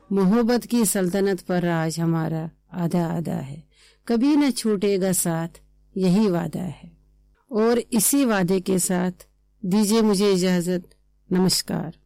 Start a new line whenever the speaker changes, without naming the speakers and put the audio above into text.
मोहब्बत की सल्तनत पर राज हमारा आधा आधा है, कभी न छूटेगा साथ, यही वादा है। और इसी वादे के साथ दीजिए मुझे इजाजत। नमस्कार।